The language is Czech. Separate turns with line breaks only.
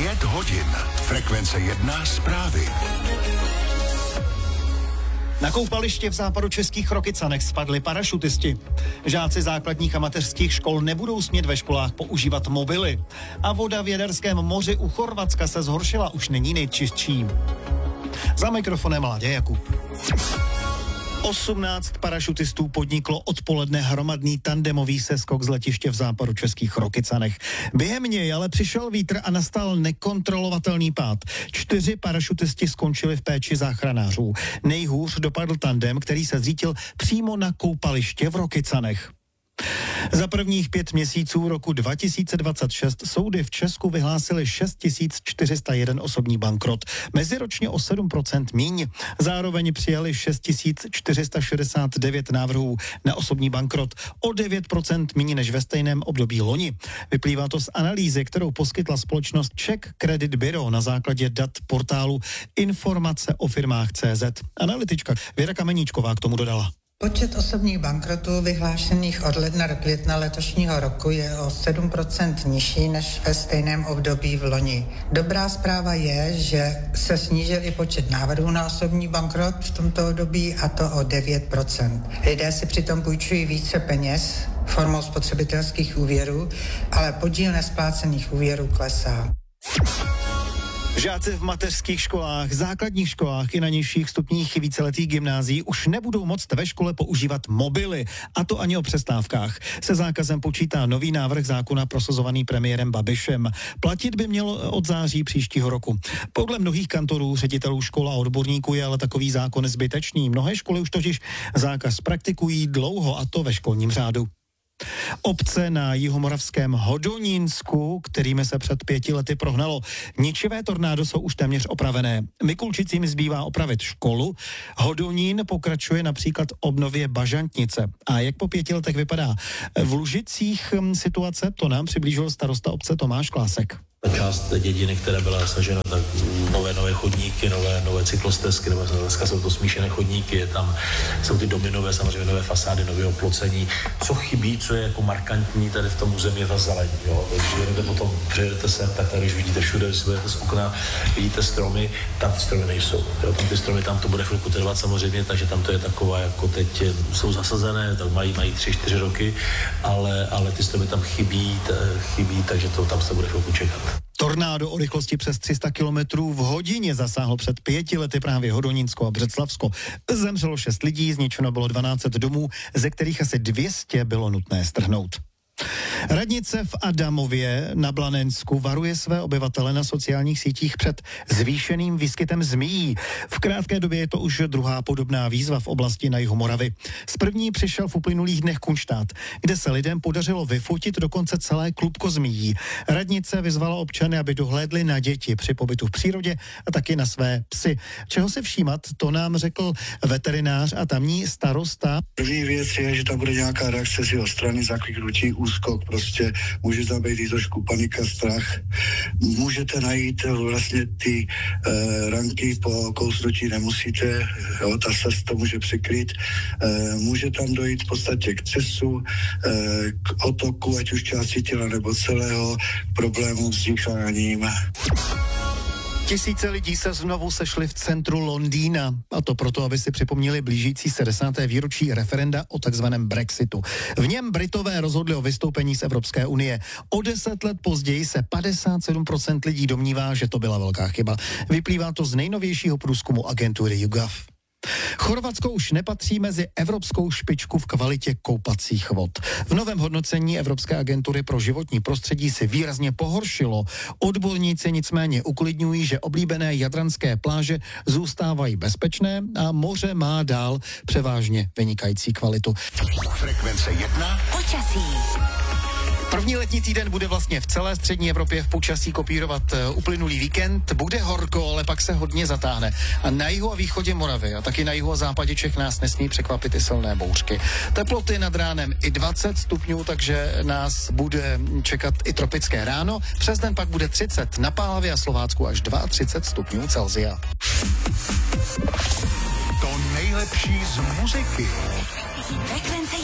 5 hodin. Frekvence 1 zprávy.
Na koupaliště v západočeských Rokycanech spadli parašutisti. Žáci základních a mateřských škol nebudou smět ve školách používat mobily. A voda v Jaderském moři u Chorvatska se zhoršila, už není nejčistší. Za mikrofonem Láďa Jakub. 18 parašutistů podniklo odpoledne hromadný tandemový seskok z letiště v západočeských Rokycanech. Během něj ale přišel vítr a nastal nekontrolovatelný pád. 4 parašutisti skončili v péči záchranářů. Nejhůř dopadl tandem, který se zřítil přímo na koupaliště v Rokycanech. Za prvních 5 měsíců roku 2026 soudy v Česku vyhlásily 6401 osobní bankrot, meziročně o 7% míň. Zároveň přijali 6469 návrhů na osobní bankrot, o 9% míň než ve stejném období loni. Vyplývá to z analýzy, kterou poskytla společnost Czech Credit Bureau na základě dat portálu Informace o firmách.cz. Analytička Věra Kameníčková k tomu dodala.
Počet osobních bankrotů vyhlášených od ledna do května letošního roku je o 7% nižší než ve stejném období v loni. Dobrá zpráva je, že se snížil i počet návrhů na osobní bankrot v tomto období, a to o 9%. Lidé si přitom půjčují více peněz formou spotřebitelských úvěrů, ale podíl nesplácených úvěrů klesá.
Žáci v mateřských školách, základních školách i na nižších stupních víceletých gymnázií už nebudou moct ve škole používat mobily, a to ani o přestávkách. Se zákazem počítá nový návrh zákona prosazovaný premiérem Babišem. Platit by měl od září příštího roku. Podle mnohých kantorů, ředitelů škol a odborníků je ale takový zákon zbytečný. Mnohé školy už totiž zákaz praktikují dlouho, a to ve školním řádu. Obce na jihomoravském Hodonínsku, kterými se před 5 lety prohnalo ničivé tornádo, jsou už téměř opravené. Mikulčicím zbývá opravit školu. Hodonín pokračuje například obnově bažantnice. A jak po 5 letech vypadá v Lužicích situace, to nám přiblížil starosta obce Tomáš Klásek.
Část dědiny, která byla sažena, tak nové chodníky, nové cyklostezky, nebo dneska jsou to smíšené chodníky, jsou ty domy nové, samozřejmě nové fasády, nové oplocení. Co chybí, co je jako markantní tady v tom území, je ta zeleň. Takže jedete potom, přijedete sem, tak tady, když vidíte všude, když budete z okna, vidíte stromy, tam ty stromy nejsou. Tam ty stromy, tam to bude chvilku trvat samozřejmě, takže tam to je taková, jako teď jsou zasazené, tak mají 3-4 roky, ale ty stromy tam chybí, takže to tam se bude chvilku čekat.
Tornádo o rychlosti přes 300 km v hodině zasáhlo před 5 lety právě Hodonínsko a Břeclavsko. Zemřelo 6 lidí, zničeno bylo 12 domů, ze kterých asi 200 bylo nutné strhnout. Radnice v Adamově na Blanensku varuje své obyvatele na sociálních sítích před zvýšeným výskytem zmíjí. V krátké době je to už druhá podobná výzva v oblasti na jihu Moravy. Z první přišel v uplynulých dnech Kunštát, kde se lidem podařilo vyfotit dokonce celé klubko zmíjí. Radnice vyzvala občany, aby dohlédli na děti při pobytu v přírodě a taky na své psy. Čeho se všímat, to nám řekl veterinář a tamní starosta.
První věc je, že tam bude nějaká reakce z jeho strany, zakliknutí, úskok, prostě může tam být i trošku panika, strach. Můžete najít vlastně ty ranky po kousnutí, nemusíte, ta srst to může přikryt. Může tam dojít v podstatě k třesu, k otoku, ať už části těla nebo celého, k problémům s dýcháním.
Tisíce lidí se znovu sešli v centru Londýna, a to proto, aby si připomněli blížící se 10. výročí referenda o takzvaném Brexitu. V něm Britové rozhodli o vystoupení z Evropské unie. O 10 let později se 57% lidí domnívá, že to byla velká chyba. Vyplývá to z nejnovějšího průzkumu agentury YouGov. Chorvatsko už nepatří mezi evropskou špičku v kvalitě koupacích vod. V novém hodnocení Evropské agentury pro životní prostředí si výrazně pohoršilo. Odborníci nicméně uklidňují, že oblíbené jadranské pláže zůstávají bezpečné a moře má dál převážně vynikající kvalitu.
Frekvence 1.
Počasí. První letní týden bude vlastně v celé střední Evropě v počasí kopírovat uplynulý víkend. Bude horko, ale pak se hodně zatáhne. A na jihu a východě Moravy a taky na jihu a západě Čech nás nesmí překvapit i silné bouřky. Teploty nad ránem i 20 stupňů, takže nás bude čekat i tropické ráno. Přes den pak bude 30 na Pálavě a Slovácku až 32 stupňů Celsia.
To nejlepší z muziky.